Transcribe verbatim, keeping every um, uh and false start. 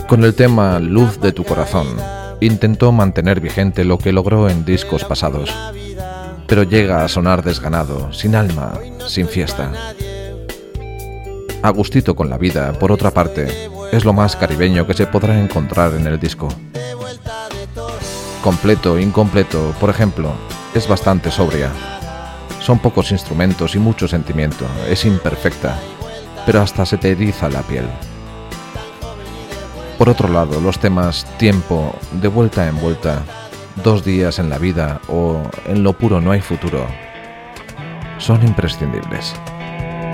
Con el tema Luz de tu corazón, intentó mantener vigente lo que logró en discos pasados, pero llega a sonar desganado, sin alma, sin fiesta. A gustito con la vida, por otra parte, es lo más caribeño que se podrá encontrar en el disco. Completo, incompleto, por ejemplo, es bastante sobria. Son pocos instrumentos y mucho sentimiento, es imperfecta, pero hasta se te eriza la piel. Por otro lado, los temas Tiempo, De vuelta en vuelta, Dos días en la vida o En lo puro no hay futuro son imprescindibles.